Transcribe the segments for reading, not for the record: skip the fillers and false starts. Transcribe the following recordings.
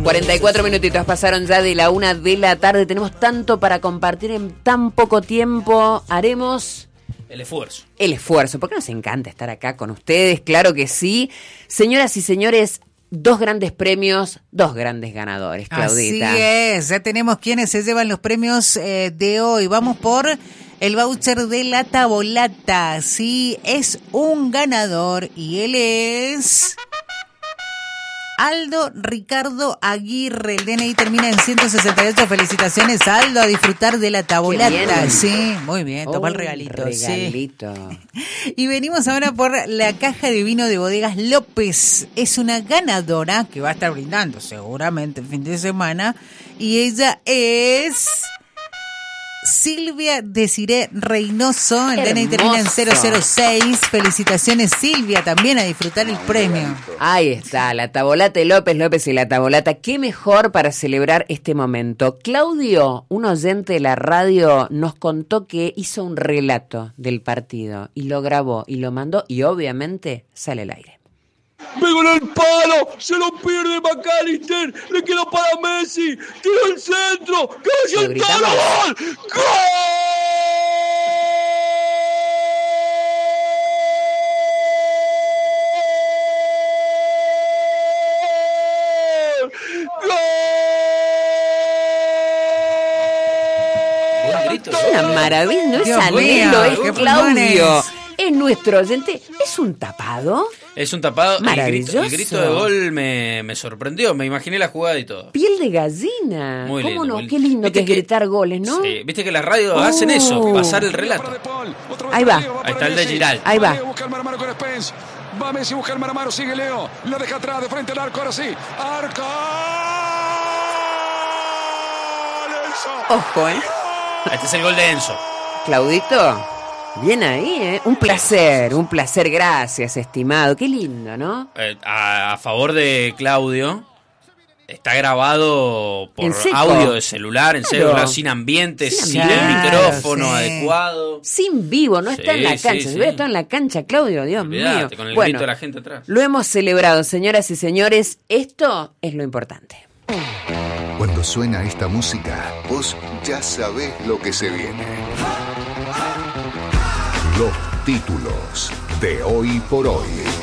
44 minutitos pasaron ya de la 1 de la tarde. Tenemos tanto para compartir en tan poco tiempo. Haremos el esfuerzo. El esfuerzo, porque nos encanta estar acá con ustedes, claro que sí. Señoras y señores, 2 grandes premios, 2 grandes ganadores, Claudita. Así es, ya tenemos quienes se llevan los premios de hoy. Vamos por el voucher de la Tavolata. Sí, es un ganador y él es Aldo Ricardo Aguirre. El DNI termina en 168. Felicitaciones, Aldo, a disfrutar de la Tavolata. Sí, muy bien, toma el regalito. Regalito. Sí. Y venimos ahora por la caja de vino de Bodegas López. Es una ganadora que va a estar brindando seguramente el fin de semana. Y ella es Silvia Desiré Reynoso. El DNI termina en 006. Felicitaciones, Silvia, también a disfrutar el premio. Ahí está, la Tavolata López y la Tavolata. Qué mejor para celebrar este momento. Claudio, un oyente de la radio, nos contó que hizo un relato del partido y lo grabó y lo mandó y obviamente sale al aire. Pegó en el palo, se lo pierde McAllister, le quedó para Messi, tiró el centro, cayó el talo, ¡gol! ¡Gol! Una maravilla, no es Anelo, es Claudio. Es nuestro oyente. ¿Es un tapado? Es un tapado. Maravilloso. El grito de gol me sorprendió. Me imaginé la jugada y todo. Piel de gallina. Muy ¿Cómo lindo, no? muy Qué lindo que es gritar goles, ¿no? Sí, viste que las radios hacen eso, pasar el relato. Ahí va. Ahí está el de Giral. Ahí va. Va Messi a buscar mano a mano, sigue Leo. La deja atrás, de frente al arco, ahora sí. ¡Arco! Ojo, Este es el gol de Enzo. Claudito, bien ahí, Un placer, gracias, estimado. Qué lindo, ¿no? A favor de Claudio, está grabado por audio de celular, en celular, sin ambiente, sin el micrófono adecuado. Sin vivo, no está en la cancha. Si hubiera estado en la cancha, Claudio, Dios mío. Con el grito de la gente atrás. Lo hemos celebrado, señoras y señores. Esto es lo importante. Cuando suena esta música, vos ya sabés lo que se viene. Los títulos de Hoy por Hoy.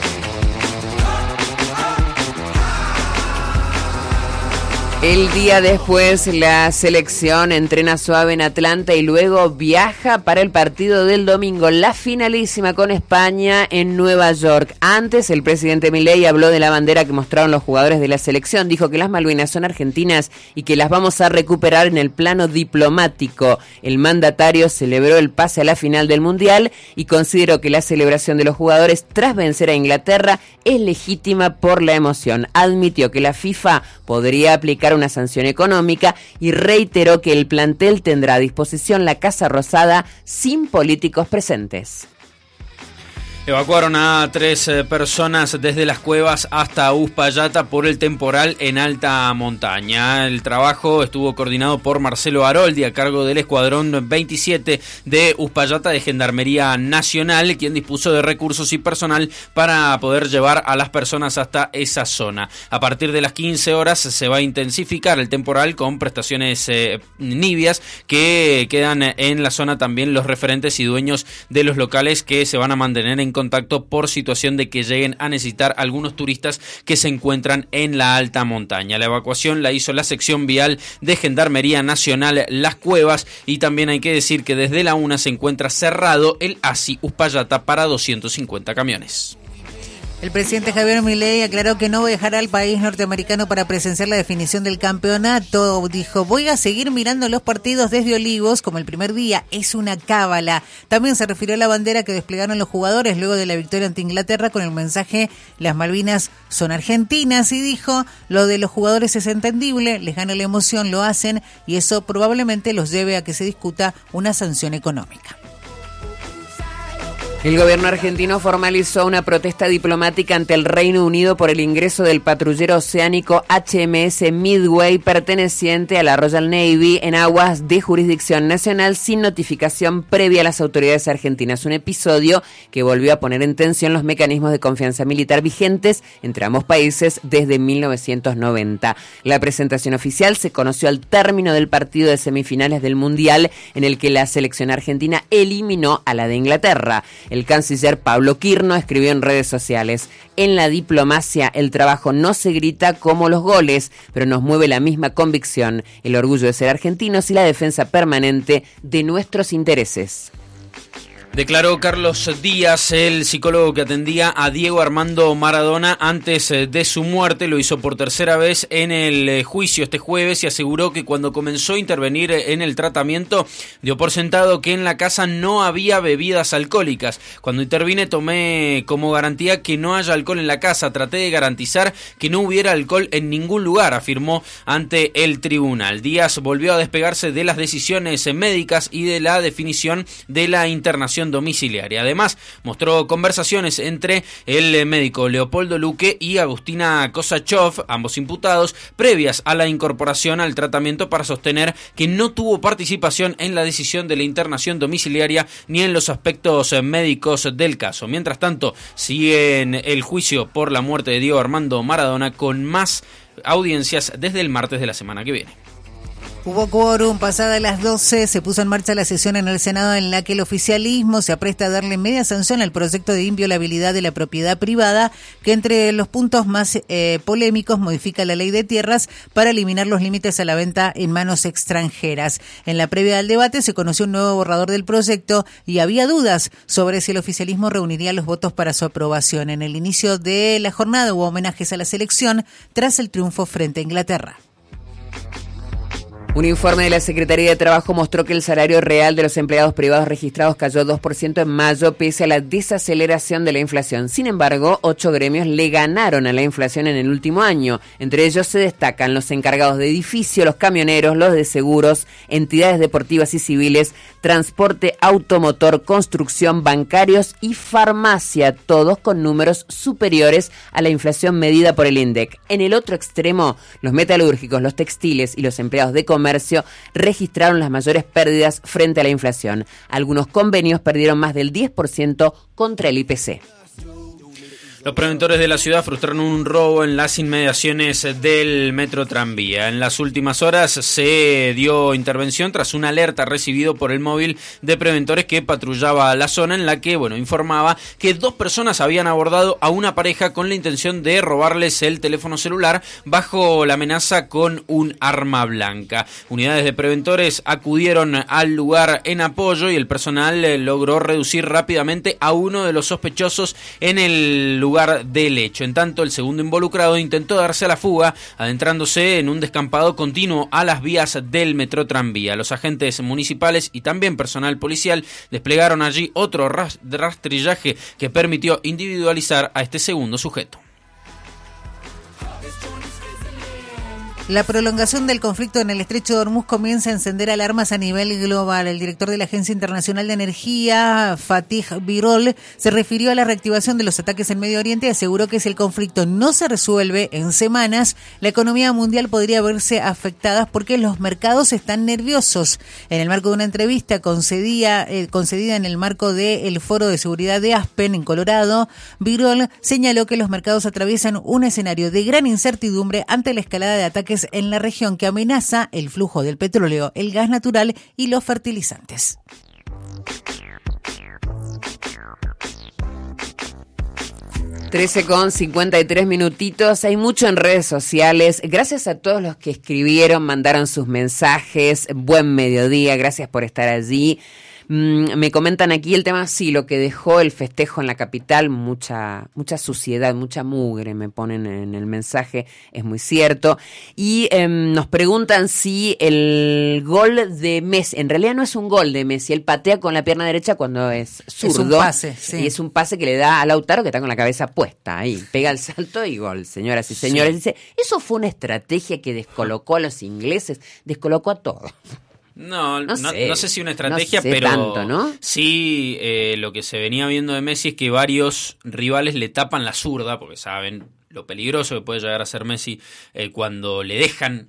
El día después, la selección entrena suave en Atlanta y luego viaja para el partido del domingo, la finalísima con España en Nueva York. Antes, el presidente Milei habló de la bandera que mostraron los jugadores de la selección. Dijo que las Malvinas son argentinas y que las vamos a recuperar en el plano diplomático. El mandatario celebró el pase a la final del Mundial y consideró que la celebración de los jugadores tras vencer a Inglaterra es legítima por la emoción. Admitió que la FIFA podría aplicar una sanción económica y reiteró que el plantel tendrá a disposición la Casa Rosada sin políticos presentes. Evacuaron a 3 personas desde las cuevas hasta Uspallata por el temporal en alta montaña. El trabajo estuvo coordinado por Marcelo Aroldi a cargo del Escuadrón 27 de Uspallata de Gendarmería Nacional, quien dispuso de recursos y personal para poder llevar a las personas hasta esa zona. A partir de las 15 horas se va a intensificar el temporal con prestaciones nibias que quedan en la zona también los referentes y dueños de los locales que se van a mantener en contacto por situación de que lleguen a necesitar algunos turistas que se encuentran en la alta montaña. La evacuación la hizo la sección vial de Gendarmería Nacional Las Cuevas y también hay que decir que desde la 1 se encuentra cerrado el ASI Uspallata para 250 camiones. El presidente Javier Milei aclaró que no viajará al país norteamericano para presenciar la definición del campeonato. Dijo, voy a seguir mirando los partidos desde Olivos como el primer día. Es una cábala. También se refirió a la bandera que desplegaron los jugadores luego de la victoria ante Inglaterra con el mensaje las Malvinas son argentinas y dijo, lo de los jugadores es entendible, les gana la emoción, lo hacen y eso probablemente los lleve a que se discuta una sanción económica. El gobierno argentino formalizó una protesta diplomática ante el Reino Unido por el ingreso del patrullero oceánico HMS Midway, perteneciente a la Royal Navy, en aguas de jurisdicción nacional sin notificación previa a las autoridades argentinas. Un episodio que volvió a poner en tensión los mecanismos de confianza militar vigentes entre ambos países desde 1990. La presentación oficial se conoció al término del partido de semifinales del Mundial, en el que la selección argentina eliminó a la de Inglaterra. El canciller Pablo Quirno escribió en redes sociales: en la diplomacia el trabajo no se grita como los goles, pero nos mueve la misma convicción, el orgullo de ser argentinos y la defensa permanente de nuestros intereses. Declaró Carlos Díaz, el psicólogo que atendía a Diego Armando Maradona antes de su muerte. Lo hizo por tercera vez en el juicio este jueves y aseguró que cuando comenzó a intervenir en el tratamiento dio por sentado que en la casa no había bebidas alcohólicas. Cuando intervine tomé como garantía que no haya alcohol en la casa. Traté de garantizar que no hubiera alcohol en ningún lugar, afirmó ante el tribunal. Díaz volvió a despegarse de las decisiones médicas y de la definición de la internación domiciliaria. Además, mostró conversaciones entre el médico Leopoldo Luque y Agustina Kosachov, ambos imputados, previas a la incorporación al tratamiento, para sostener que no tuvo participación en la decisión de la internación domiciliaria ni en los aspectos médicos del caso. Mientras tanto, sigue en el juicio por la muerte de Diego Armando Maradona, con más audiencias desde el martes de la semana que viene. Hubo quórum, pasada las 12, se puso en marcha la sesión en el Senado en la que el oficialismo se apresta a darle media sanción al proyecto de inviolabilidad de la propiedad privada, que entre los puntos más polémicos modifica la ley de tierras para eliminar los límites a la venta en manos extranjeras. En la previa del debate se conoció un nuevo borrador del proyecto y había dudas sobre si el oficialismo reuniría los votos para su aprobación. En el inicio de la jornada hubo homenajes a la selección tras el triunfo frente a Inglaterra. Un informe de la Secretaría de Trabajo mostró que el salario real de los empleados privados registrados cayó 2% en mayo pese a la desaceleración de la inflación. Sin embargo, 8 gremios le ganaron a la inflación en el último año. Entre ellos se destacan los encargados de edificio, los camioneros, los de seguros, entidades deportivas y civiles, transporte automotor, construcción, bancarios y farmacia, todos con números superiores a la inflación medida por el INDEC. En el otro extremo, los metalúrgicos, los textiles y los empleados de comercio registraron las mayores pérdidas frente a la inflación. Algunos convenios perdieron más del 10% contra el IPC. Los preventores de la ciudad frustraron un robo en las inmediaciones del metro tranvía. En las últimas horas se dio intervención tras una alerta recibido por el móvil de preventores que patrullaba la zona, en la que, informaba que 2 personas habían abordado a una pareja con la intención de robarles el teléfono celular bajo la amenaza con un arma blanca. Unidades de preventores acudieron al lugar en apoyo y el personal logró reducir rápidamente a uno de los sospechosos en el lugar del hecho. En tanto, el segundo involucrado intentó darse a la fuga, adentrándose en un descampado continuo a las vías del metro tranvía. Los agentes municipales y también personal policial desplegaron allí otro rastrillaje que permitió individualizar a este segundo sujeto. La prolongación del conflicto en el estrecho de Hormuz comienza a encender alarmas a nivel global. El director de la Agencia Internacional de Energía, Fatih Birol, se refirió a la reactivación de los ataques en Medio Oriente y aseguró que si el conflicto no se resuelve en semanas, la economía mundial podría verse afectada porque los mercados están nerviosos. En el marco de una entrevista concedida en el marco del Foro de Seguridad de Aspen, en Colorado, Birol señaló que los mercados atraviesan un escenario de gran incertidumbre ante la escalada de ataques en la región que amenaza el flujo del petróleo, el gas natural y los fertilizantes. Con 53 minutitos. Hay mucho en redes sociales. Gracias a todos los que escribieron, mandaron sus mensajes. Buen mediodía, gracias por estar allí. Me comentan aquí el tema, sí, lo que dejó el festejo en la capital, mucha suciedad, mucha mugre, me ponen en el mensaje, es muy cierto. Y nos preguntan si el gol de Messi, en realidad no es un gol de Messi, él patea con la pierna derecha cuando es zurdo. Es un pase, sí. Y es un pase que le da a Lautaro, que está con la cabeza puesta ahí, pega el salto y gol, señoras y señores. Sí. Dice, eso fue una estrategia que descolocó a los ingleses, descolocó a todos. No sé si una estrategia, no sé pero tanto, ¿no? sí lo que se venía viendo de Messi es que varios rivales le tapan la zurda, porque saben lo peligroso que puede llegar a ser Messi cuando le dejan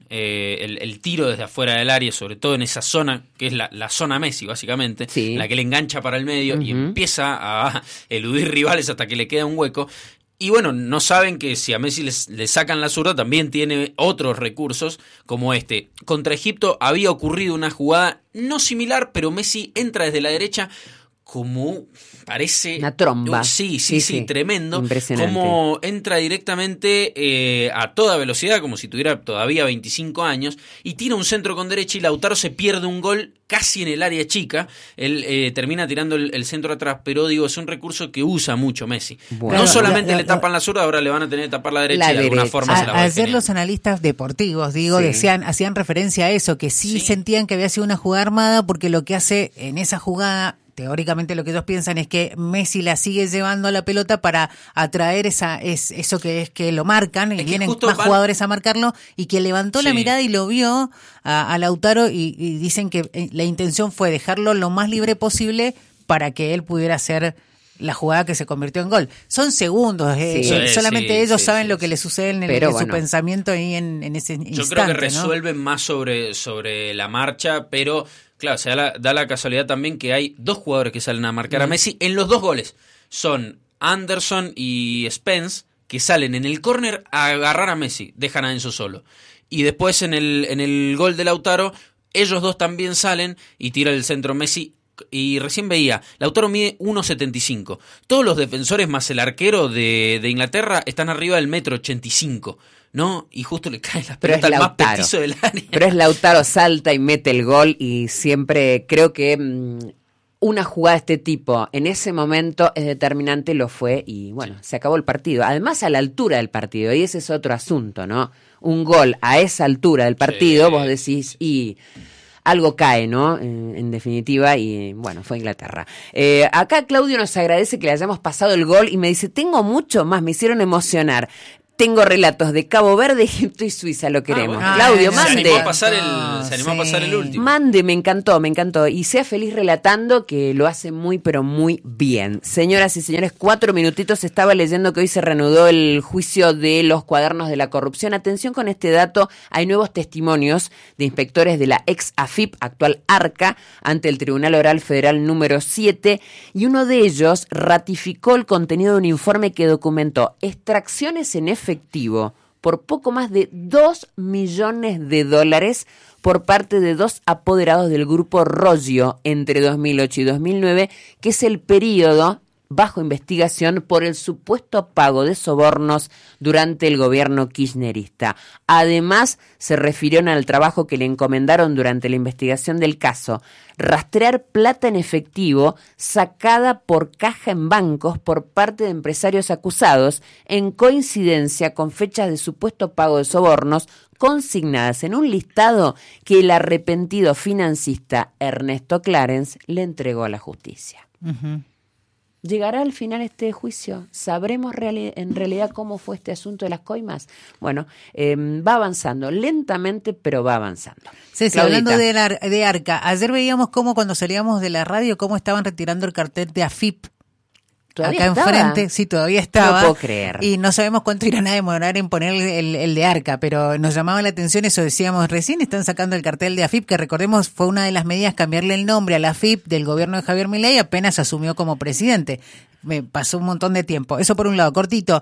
el tiro desde afuera del área, sobre todo en esa zona, que es la zona Messi, básicamente, sí, la que le engancha para el medio y empieza a eludir rivales hasta que le queda un hueco. Y bueno, no saben que si a Messi le sacan la zurda, también tiene otros recursos como este. Contra Egipto había ocurrido una jugada no similar, pero Messi entra desde la derecha como parece... una tromba. Sí, tremendo. Impresionante. Como entra directamente a toda velocidad, como si tuviera todavía 25 años, y tira un centro con derecha y Lautaro se pierde un gol casi en el área chica. Él termina tirando el centro atrás, pero digo, es un recurso que usa mucho Messi. Bueno, no solamente le tapan la zurda, ahora le van a tener que tapar la derecha y de alguna forma se la va a Ayer detener. los analistas deportivos, hacían referencia a eso, que sí sentían que había sido una jugada armada, porque lo que hace en esa jugada, teóricamente lo que ellos piensan es que Messi la sigue llevando a la pelota para atraer eso que es que lo marcan, y vienen más jugadores a marcarlo, y que levantó la mirada y lo vio a Lautaro, y dicen que la intención fue dejarlo lo más libre posible para que él pudiera hacer la jugada que se convirtió en gol. Son segundos, solamente ellos saben lo que le sucede en su pensamiento ahí en ese instante. Yo creo que resuelven más sobre la marcha, pero claro, da la casualidad también que hay dos jugadores que salen a marcar a Messi en los dos goles. Son Anderson y Spence, que salen en el córner a agarrar a Messi, dejan a Enzo solo. Y después en el gol de Lautaro, ellos dos también salen y tira el centro Messi. Y recién veía, Lautaro mide 1.75. Todos los defensores más el arquero de Inglaterra están arriba del 1.85 m, ¿no? Y justo le cae la pelota al más petizo del área. Pero es Lautaro, salta y mete el gol, y siempre creo que una jugada de este tipo en ese momento es determinante, lo fue, y bueno, se acabó el partido. Además, a la altura del partido, y ese es otro asunto, ¿no? Un gol a esa altura del partido, vos decís, y algo cae, ¿no? En definitiva, y bueno, fue Inglaterra. Acá Claudio nos agradece que le hayamos pasado el gol y me dice, tengo mucho más, me hicieron emocionar. Tengo relatos de Cabo Verde, Egipto y Suiza, lo queremos. Claudio, mande. Se animó a pasar el último. Mande, me encantó. Y sea feliz relatando, que lo hace muy, pero muy bien. Señoras y señores, 4 minutitos. Estaba leyendo que hoy se reanudó el juicio de los cuadernos de la corrupción. Atención con este dato, hay nuevos testimonios de inspectores de la ex AFIP, actual ARCA, ante el Tribunal Oral Federal número 7, y uno de ellos ratificó el contenido de un informe que documentó extracciones en efectivo por poco más de $2 millones por parte de 2 apoderados del grupo Roggio entre 2008 y 2009, que es el periodo bajo investigación por el supuesto pago de sobornos durante el gobierno kirchnerista. Además, se refirieron al trabajo que le encomendaron durante la investigación del caso: rastrear plata en efectivo sacada por caja en bancos por parte de empresarios acusados en coincidencia con fechas de supuesto pago de sobornos consignadas en un listado que el arrepentido financista Ernesto Clarence le entregó a la justicia. ¿Llegará al final este juicio? ¿Sabremos en realidad cómo fue este asunto de las coimas? Bueno, va avanzando, lentamente, pero va avanzando. Sí, hablando de ARCA, ayer veíamos cómo cuando salíamos de la radio, cómo estaban retirando el cartel de AFIP. ¿Todavía acá estaba? Enfrente, sí, todavía estaba. No puedo creer. Y no sabemos cuánto irán a demorar en poner el de ARCA, pero nos llamaba la atención eso. Decíamos, recién están sacando el cartel de AFIP, que recordemos fue una de las medidas cambiarle el nombre a la AFIP del gobierno de Javier Milei apenas asumió como presidente. Me pasó un montón de tiempo. Eso por un lado, cortito.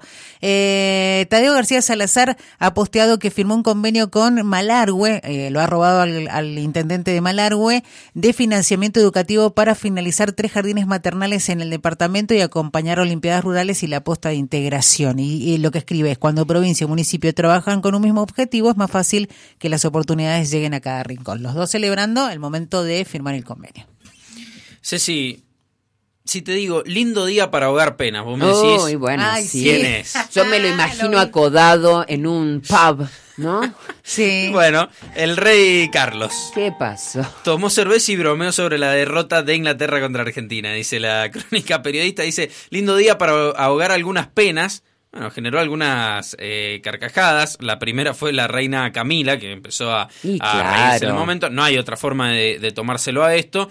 Tadeo García Salazar ha posteado que firmó un convenio con Malargüe, lo ha robado al intendente de Malargüe, de financiamiento educativo para finalizar 3 jardines maternales en el departamento y acompañar olimpiadas rurales y la posta de integración. Y lo que escribe es, cuando provincia y municipio trabajan con un mismo objetivo, es más fácil que las oportunidades lleguen a cada rincón. Los dos celebrando el momento de firmar el convenio. Ceci, si te digo, lindo día para ahogar penas, vos me decís. Uy, bueno, ay, sí. ¿Quién es? Yo me lo imagino acodado en un pub, ¿no? Sí. Bueno, el rey Carlos ¿Qué pasó? tomó cerveza y bromeó sobre la derrota de Inglaterra contra Argentina, dice la crónica periodista. Dice, lindo día para ahogar algunas penas. Bueno, generó algunas carcajadas. La primera fue la reina Camila, que empezó a reírse en el momento. No hay otra forma de tomárselo a esto.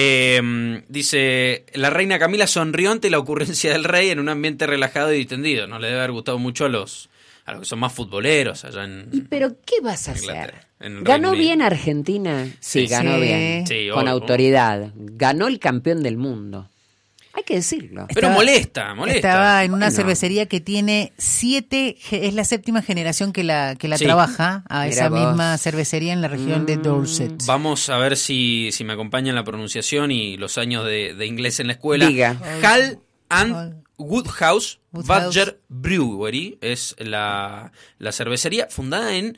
Dice, la reina Camila sonrió ante la ocurrencia del rey en un ambiente relajado y distendido. No le debe haber gustado mucho a los que son más futboleros allá en... ¿Pero qué vas a hacer? ¿Ganó bien Argentina? Sí, ganó bien. Sí, con autoridad. Ganó el campeón del mundo. Hay que decirlo. Pero molesta. Estaba en una cervecería que tiene 7, es la 7ª generación que la trabaja a esa misma cervecería en la región de Dorset. Vamos a ver si me acompañan la pronunciación y los años de inglés en la escuela. Diga. Hall and Woodhouse Badger Brewery es la cervecería fundada en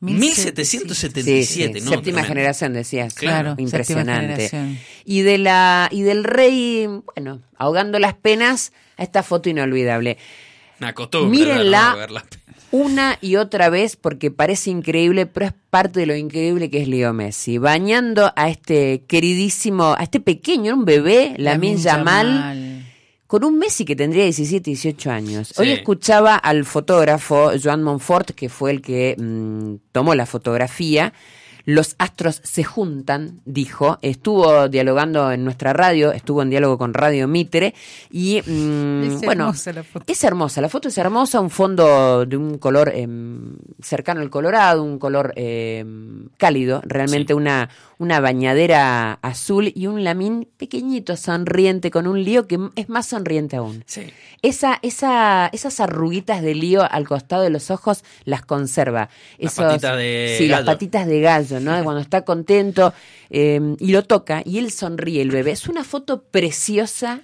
1777, sí. ¿no? 7ª generación, decías. Claro, impresionante. Y del rey, bueno, ahogando las penas, a esta foto inolvidable. Una costumbre. Mírenla una y otra vez porque parece increíble, pero es parte de lo increíble que es Leo Messi. Bañando a este queridísimo, a este pequeño, un bebé, Lamine Yamal. Con un Messi que tendría 17, 18 años. Sí. Hoy escuchaba al fotógrafo Joan Monfort, que fue el que tomó la fotografía. Los astros se juntan, dijo. Estuvo dialogando en nuestra radio, estuvo en diálogo con Radio Mitre. Y hermosa la foto. Es hermosa, la foto es hermosa, un fondo de un color cercano al colorado, un color cálido, realmente sí. Una bañadera azul y un Lamine pequeñito, sonriente, con un Lío que es más sonriente aún. Sí. Esas arruguitas de Lío al costado de los ojos las conserva. Las patitas de gallo. Las patitas de gallo, ¿no? Cuando está contento y lo toca y él sonríe, el bebé. Es una foto preciosa,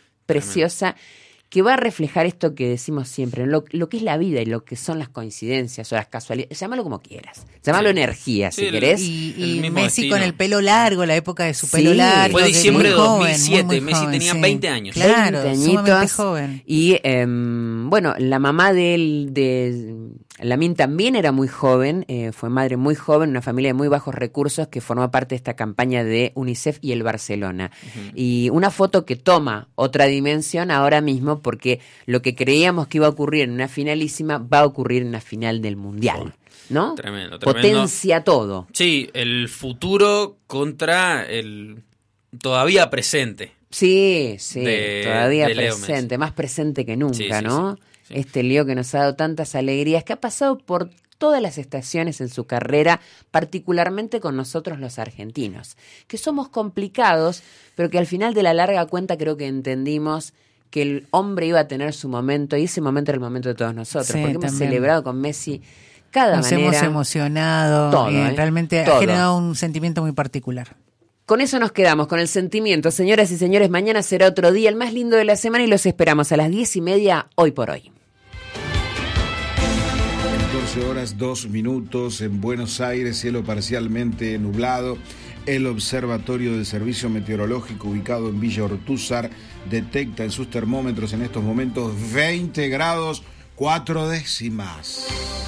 que va a reflejar esto que decimos siempre, lo que es la vida y lo que son las coincidencias o las casualidades. Llámalo como quieras. Llámalo energía, si querés. Y Messi destino. Con el pelo largo, la época de su pelo largo. Fue diciembre de 2007. Muy Messi joven, tenía 20 años. Claro, 20 añitos. Joven. Y bueno, la mamá de Lamine también era muy joven, fue madre muy joven, una familia de muy bajos recursos que formó parte de esta campaña de UNICEF y el Barcelona. Uh-huh. Y una foto que toma otra dimensión ahora mismo porque lo que creíamos que iba a ocurrir en una finalísima va a ocurrir en una final del Mundial, ¿no? Tremendo. Potencia todo. Sí, el futuro contra el todavía presente. Sí, todavía presente, más presente que nunca, sí, ¿no? Sí. Este Lío que nos ha dado tantas alegrías, que ha pasado por todas las estaciones en su carrera, particularmente con nosotros los argentinos, que somos complicados, pero que al final de la larga cuenta creo que entendimos que el hombre iba a tener su momento, y ese momento era el momento de todos nosotros, sí, porque hemos celebrado con Messi cada manera. Nos hemos emocionado, todo, realmente todo. Ha generado un sentimiento muy particular. Con eso nos quedamos, con el sentimiento. Señoras y señores, mañana será otro día, el más lindo de la semana, y los esperamos a las 10:30, hoy por hoy. 14:02 en Buenos Aires, cielo parcialmente nublado. El Observatorio del Servicio Meteorológico, ubicado en Villa Ortúzar, detecta en sus termómetros en estos momentos 20 grados 4 décimas.